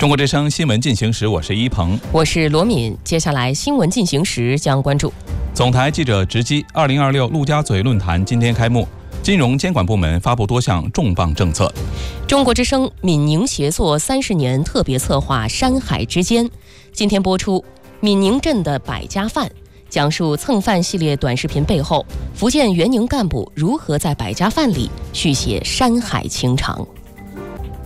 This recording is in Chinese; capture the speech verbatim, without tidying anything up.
中国之声新闻进行时，我是一鹏， 我是罗敏。接下来新闻进行时将关注： 总台记者直击二零二六陆家嘴论坛今天开幕，金融监管部门发布多项重磅政策。 中国之声闽宁协作三十年特别策划《山海之间》今天播出，闽宁镇的百家饭，讲述蹭饭系列短视频背后，福建援宁干部如何在百家饭里续写山海情长。